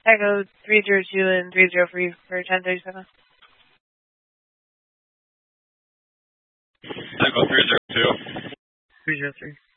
Echo 302 and 303 for 1037. Echo 302. 303.